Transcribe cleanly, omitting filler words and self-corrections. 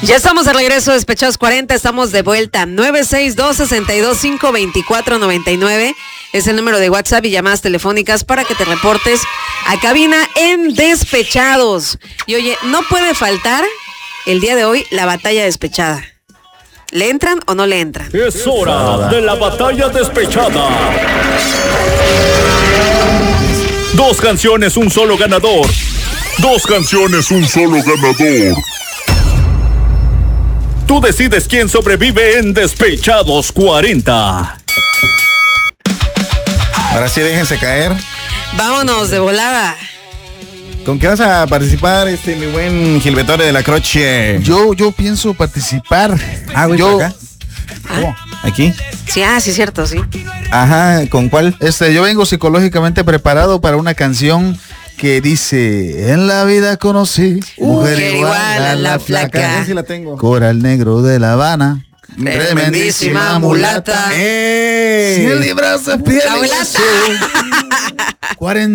Ya estamos de regreso, Despechados 40, estamos de vuelta. 962-625-2499 es el número de WhatsApp y llamadas telefónicas para que te reportes a cabina en Despechados. Y oye, no puede faltar el día de hoy la batalla despechada. ¿Le entran o no le entran? Es hora de la batalla despechada. 2 canciones, un solo ganador. 2 canciones, un solo ganador. Tú decides quién sobrevive en Despechados 40. Ahora sí, déjense caer. Vámonos de volada. ¿Con qué vas a participar, mi buen Gilbertore de la Croce? Yo pienso participar. Güey, yo ¿por acá? ¿Cómo? ¿Aquí? Sí, sí, cierto, sí. Ajá, ¿con cuál? Yo vengo psicológicamente preparado para una canción que dice: en la vida conocí mujer igual a la flaca. Sí la tengo. Coral negro de La Habana. Tremendísima mulata. 100 libras de piel. La mulata. 40